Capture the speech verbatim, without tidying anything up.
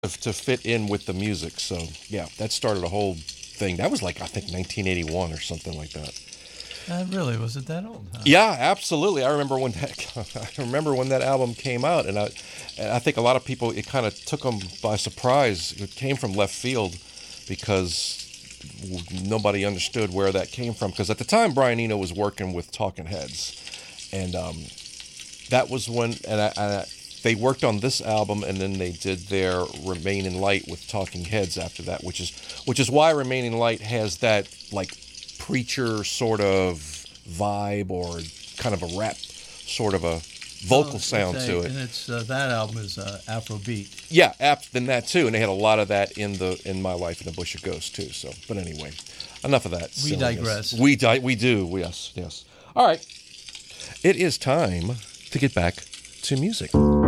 to fit in with the music. So yeah, that started a whole thing. That was like I think nineteen eighty-one or something like that. Uh, really, was it that old? Huh? Yeah, absolutely. I remember when that I remember when that album came out, and I and I think a lot of people it kind of took them by surprise. It came from left field because nobody understood where that came from. Because at the time, Brian Eno was working with Talking Heads, and um, that was when and I, I, they worked on this album, and then they did their Remain in Light with Talking Heads after that, which is which is why Remain in Light has that like preacher sort of vibe or kind of a rap sort of a vocal Oh, sound it's a- to it. And it's uh, that album is uh, Afrobeat. Yeah, apt than that too, and they had a lot of that in the in My Life in the Bush of Ghosts too. So, but anyway, enough of that. We silliness. digress. We di- We do. Yes, yes. All right, it is time to get back to music.